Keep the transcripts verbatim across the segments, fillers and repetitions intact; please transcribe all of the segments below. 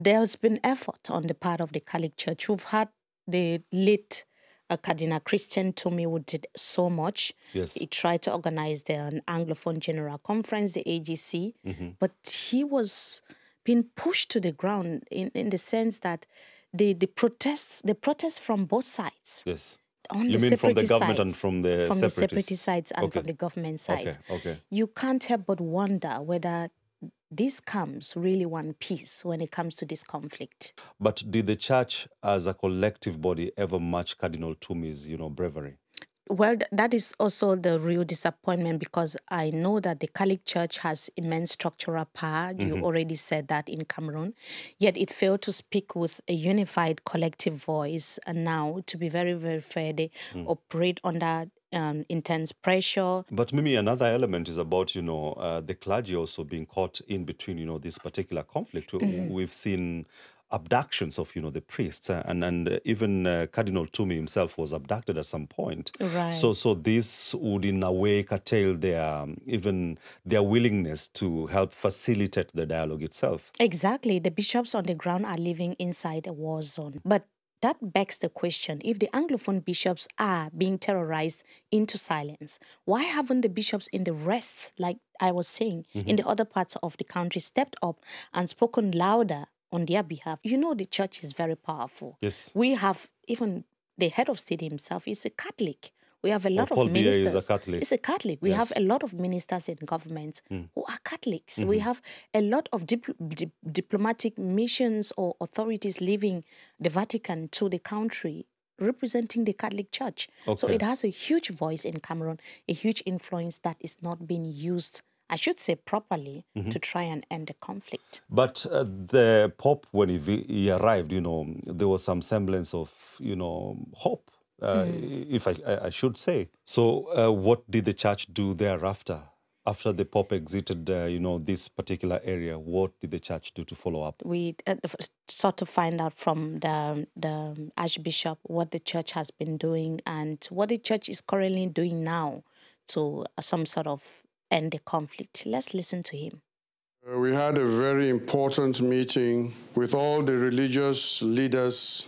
There's been effort on the part of the Catholic Church. We've had the late uh, Cardinal Christian Twomey, who did so much. Yes. He tried to organize the an Anglophone General Conference, the A G C, Mm-hmm. but he was being pushed to the ground in, in the sense that the, the protests, the protests from both sides. Yes. On You the mean from the separatist government sides, and from the from the separatists? separatist sides and Okay. from the government side. Okay, okay. You can't help but wonder whether this comes really one piece when it comes to this conflict. But did the church as a collective body ever match Cardinal Twomey's, you know, bravery? Well, th- that is also the real disappointment, because I know that the Catholic Church has immense structural power. You Mm-hmm. already said that in Cameroon. Yet it failed to speak with a unified collective voice. And now, to be very, very fair, they Mm. operate under um, intense pressure. But Mimi, another element is about, you know, uh, the clergy also being caught in between, you know, this particular conflict. Mm-hmm. We've seen abductions of, you know, the priests, uh, and and uh, even uh, Cardinal Twomey himself was abducted at some point. Right. So so this would in a way curtail their um, even their willingness to help facilitate the dialogue itself. Exactly. The bishops on the ground are living inside a war zone. But that begs the question, if the Anglophone bishops are being terrorized into silence, why haven't the bishops in the rest, like I was saying, Mm-hmm. in the other parts of the country, stepped up and spoken louder on their behalf? You know, the church is very powerful. Yes. We have, even the head of state himself is a Catholic. We have a lot Paul of Biya ministers. is a Catholic. He's a Catholic. We Yes. have a lot of ministers in government Mm. who are Catholics. Mm-hmm. We have a lot of dip- dip- diplomatic missions or authorities leaving the Vatican to the country representing the Catholic Church. So Okay. it has a huge voice in Cameroon, a huge influence that is not being used, I should say, properly Mm-hmm. to try and end the conflict. But uh, the Pope, when he, vi- he arrived, you know, there was some semblance of, you know, hope, uh, if I, I I should say. So uh, what did the church do thereafter? After the Pope exited, uh, you know, this particular area, what did the church do to follow up? We uh, f- sought to find out from the, the Archbishop what the church has been doing and what the church is currently doing now to uh, some sort of end the conflict. Let's listen to him. Uh, We had a very important meeting with all the religious leaders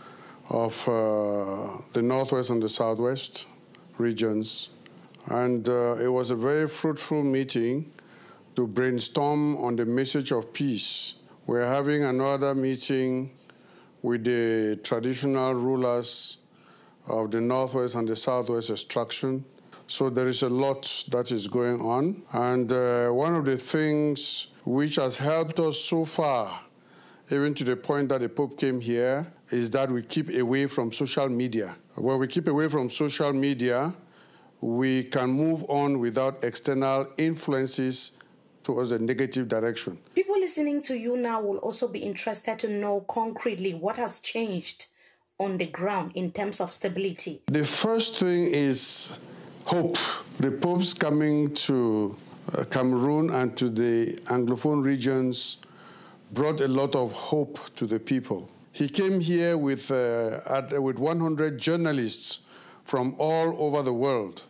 of uh, the Northwest and the Southwest regions. And uh, it was a very fruitful meeting to brainstorm on the message of peace. We're having another meeting with the traditional rulers of the Northwest and the Southwest extraction. So there is a lot that is going on. And uh, one of the things which has helped us so far, even to the point that the Pope came here, is that we keep away from social media. When we keep away from social media, we can move on without external influences towards a negative direction. People listening to you now will also be interested to know concretely what has changed on the ground in terms of stability. The first thing is hope. The Pope's coming to uh, Cameroon and to the Anglophone regions brought a lot of hope to the people. He came here with, uh, at, with one hundred journalists from all over the world.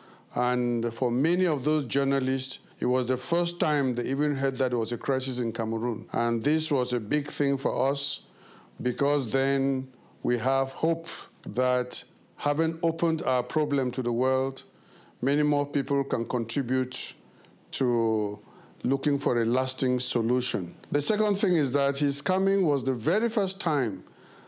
And for many of those journalists, it was the first time they even heard that there was a crisis in Cameroon. And this was a big thing for us, because then we have hope that having opened our problem to the world, many more people can contribute to looking for a lasting solution. The second thing is that his coming was the very first time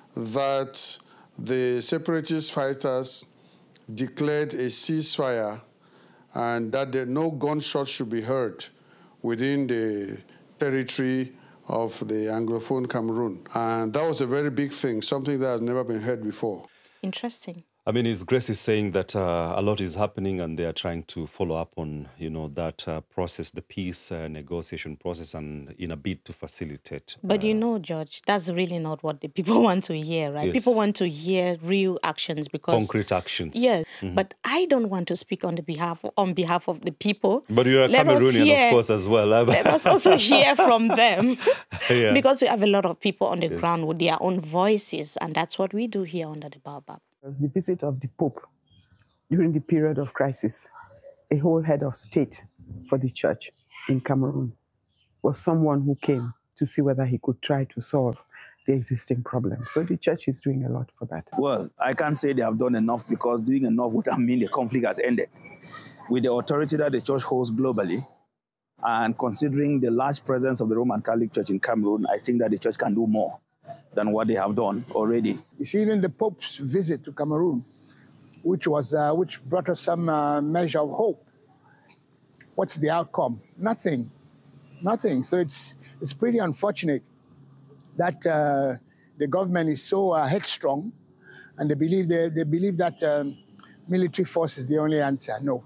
that the separatist fighters declared a ceasefire and that there, no gunshots should be heard within the territory of the Anglophone Cameroon. And that was a very big thing, something that has never been heard before. Interesting. I mean, His Grace is saying that uh, a lot is happening and they are trying to follow up on, you know, that uh, process, the peace uh, negotiation process, and in a bid to facilitate. But uh, you know, George, that's really not what the people want to hear, right? Yes. People want to hear real actions because... concrete actions. Yes, Mhm. but I don't want to speak on the behalf on behalf of the people. But you're a Let us Cameroonian, hear- of course, as well. Let us also hear from them. Yeah. Because we have a lot of people on the Yes. ground with their own voices, and that's what we do here under the Baobab. It was the visit of the Pope during the period of crisis. A whole head of state for the church in Cameroon was someone who came to see whether he could try to solve the existing problem. So the church is doing a lot for that. Well, I can't say they have done enough, because doing enough would mean the conflict has ended. With the authority that the church holds globally, and considering the large presence of the Roman Catholic Church in Cameroon, I think that the church can do more than what they have done already. You see, even the Pope's visit to Cameroon, which was uh, which brought us some uh, measure of hope. What's the outcome? Nothing, nothing. So it's it's pretty unfortunate that uh, the government is so uh, headstrong, and they believe they, they believe that um, military force is the only answer. No.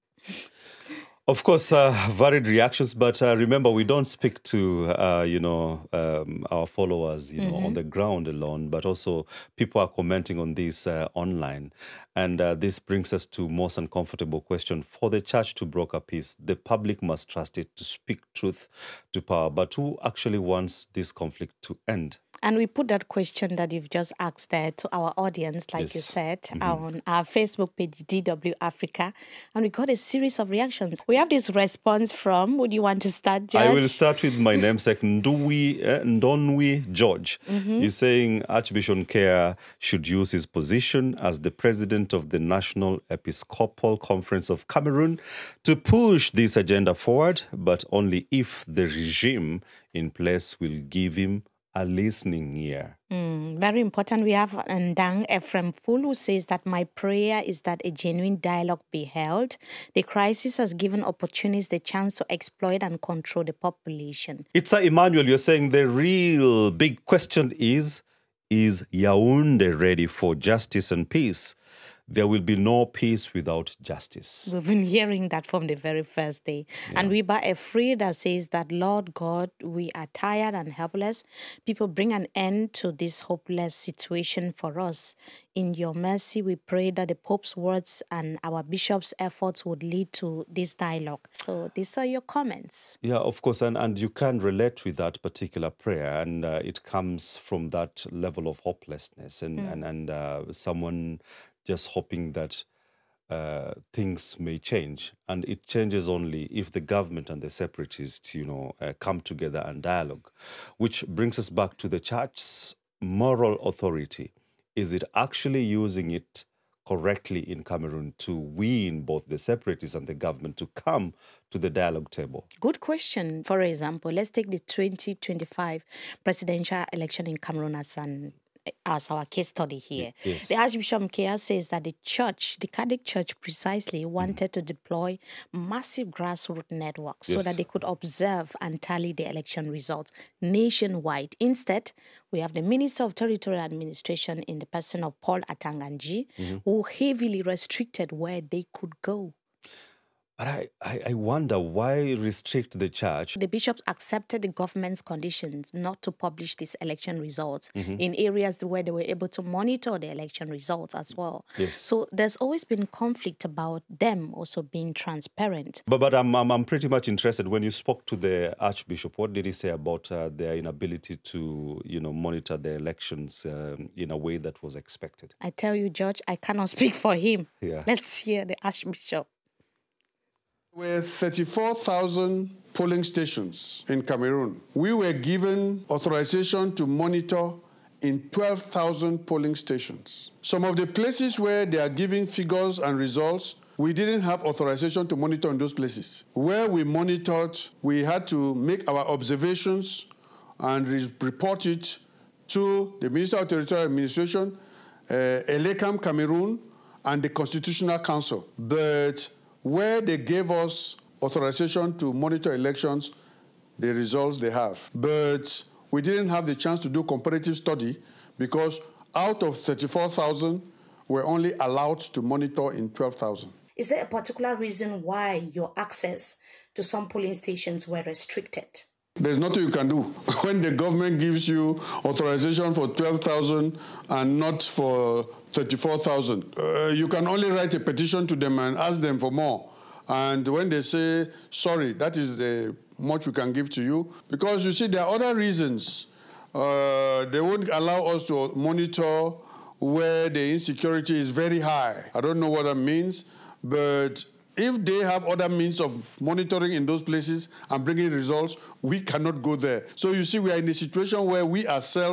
Of course, uh, varied reactions, but uh, remember, we don't speak to, uh, you know, um, our followers, you know, Mm-hmm. on the ground alone, but also people are commenting on this uh, online. And uh, this brings us to most uncomfortable question. For the church to broker peace, the public must trust it to speak truth to power. But who actually wants this conflict to end? And we put that question that you've just asked there to our audience, like you Yes. said, on our Facebook page, D W Africa, and we got a series of reactions. We have this response from, would you want to start, Judge? I will start with my namesake, Ndui, uh, Ndonwi George. He's saying Archbishop Nkea should use his position as the president of the National Episcopal Conference of Cameroon to push this agenda forward, but only if the regime in place will give him a listening ear. Mm, very important. We have Ndang Ephraim Full, who says that my prayer is that a genuine dialogue be held. The crisis has given opportunists the chance to exploit and control the population. It's a Emmanuel, you're saying the real big question is, is Yaoundé ready for justice and peace? There will be no peace without justice. We've been hearing that from the very first day. Yeah. And Wiba Efrida says that, Lord God, we are tired and helpless. People, bring an end to this hopeless situation for us. In your mercy, we pray that the Pope's words and our bishop's efforts would lead to this dialogue. So these are your comments. Yeah, of course. And, and you can relate with that particular prayer. And uh, it comes from that level of hopelessness and, mm. and, and uh, someone just hoping that uh, things may change. And it changes only if the government and the separatists, you know, uh, come together and dialogue, which brings us back to the church's moral authority. Is it actually using it correctly in Cameroon to win both the separatists and the government to come to the dialogue table? Good question. For example, let's take the twenty twenty-five presidential election in Cameroon as an as our case study here. Yes. The Archbishop Nkea says that the church, the Catholic Church precisely, wanted mm. to deploy massive grassroots networks yes. so that they could observe and tally the election results nationwide. Instead, we have the Minister of Territorial Administration in the person of Paul Atanganji, mm-hmm. who heavily restricted where they could go. But I, I, I wonder, why restrict the church? The bishops accepted the government's conditions not to publish these election results mm-hmm. in areas where they were able to monitor the election results as well. Yes. So there's always been conflict about them also being transparent. But but I'm, I'm, I'm pretty much interested. When you spoke to the Archbishop, what did he say about uh, their inability to, you know, monitor the elections um, in a way that was expected? I tell you, George, I cannot speak for him. Yeah. Let's hear the Archbishop. There were thirty-four thousand polling stations in Cameroon. We were given authorization to monitor in twelve thousand polling stations. Some of the places where they are giving figures and results, we didn't have authorization to monitor in those places. Where we monitored, we had to make our observations and re- report it to the Minister of Territorial Administration, uh, Elecam Cameroon, and the Constitutional Council. But where they gave us authorization to monitor elections, the results they have. But we didn't have the chance to do comparative study because out of thirty-four thousand, we're only allowed to monitor in twelve thousand. Is there a particular reason why your access to some polling stations were restricted? There's nothing you can do. When the government gives you authorization for twelve thousand and not for thirty-four thousand, uh, you can only write a petition to them and ask them for more. And when they say, sorry, that is the much we can give to you, because you see, there are other reasons. Uh, they won't allow us to monitor where the insecurity is very high. I don't know what that means, but If they have other means of monitoring in those places and bringing results, we cannot go there. So you see, we are in a situation where we ourselves